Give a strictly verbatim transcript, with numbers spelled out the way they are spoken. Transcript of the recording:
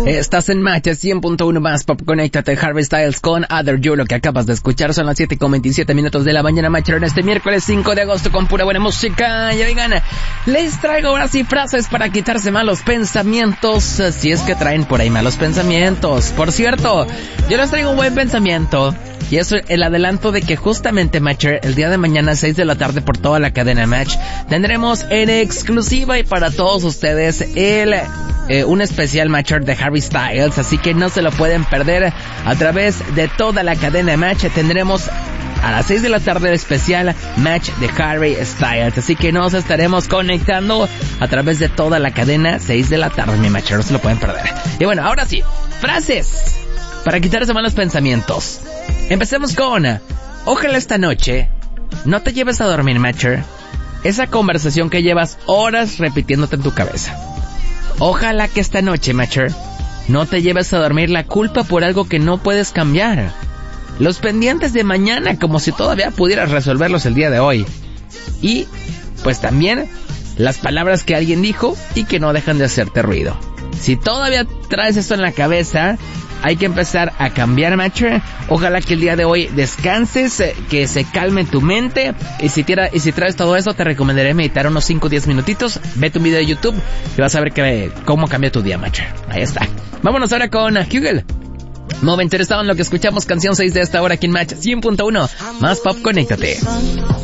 Estás en Match cien punto uno más Pop. Conéctate. Harry Styles con Other You. Lo que acabas de escuchar son las siete con veintisiete minutos de la mañana, Matcher, en este miércoles cinco de agosto con pura buena música. Y oigan, les traigo ahora sí frases para quitarse malos pensamientos, si es que traen por ahí malos pensamientos. Por cierto, yo les traigo un buen pensamiento. Y es el adelanto de que justamente, Matcher, el día de mañana a seis de la tarde por toda la cadena Match, tendremos en exclusiva y para todos ustedes el eh, un especial Matcher de Harry Styles, así que no se lo pueden perder. A través de toda la cadena Match tendremos a las seis de la tarde el especial Match de Harry Styles, así que nos estaremos conectando a través de toda la cadena, seis de la tarde, mi Matcher, no se lo pueden perder. Y bueno, ahora sí, frases para quitarse malos pensamientos. Empecemos con: ojalá esta noche no te lleves a dormir, Matcher, esa conversación que llevas horas repitiéndote en tu cabeza. Ojalá que esta noche, Matcher, no te lleves a dormir la culpa por algo que no puedes cambiar. Los pendientes de mañana como si todavía pudieras resolverlos el día de hoy. Y, pues también, las palabras que alguien dijo y que no dejan de hacerte ruido. Si todavía traes esto en la cabeza, hay que empezar a cambiar, Matcher. Ojalá que el día de hoy descanses, que se calme tu mente. Y si, tira, y si traes todo eso, te recomendaré meditar unos cinco o diez minutitos. Vete un video de YouTube y vas a ver que, cómo cambia tu día, Matcher. Ahí está. Vámonos ahora con Hugel. No me interesaba en lo que escuchamos, canción seis de esta hora aquí en Match cien punto uno. Más Pop, conéctate.